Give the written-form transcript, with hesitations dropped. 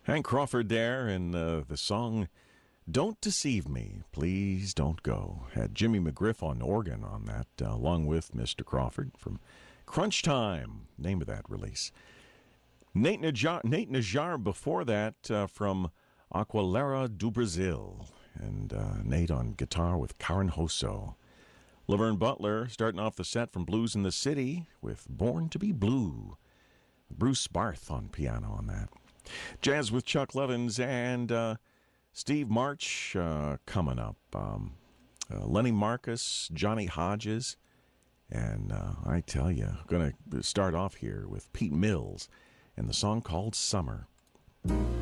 Hank Crawford there, and the song Don't Deceive Me, Please Don't Go. Had Jimmy McGriff on organ on that, along with Mr. Crawford from Crunch Time, name of that release. Nate Najar before that from Aquilera do Brasil, and Nate on guitar with Karen Hosso. Laverne Butler starting off the set from Blues in the City with Born to be Blue. Bruce Barth on piano on that. Jazz with Chuck Levins and Steve March coming up. Lenny Marcus, Johnny Hodges, and I tell you, I'm going to start off here with Pete Mills and the song called Summer.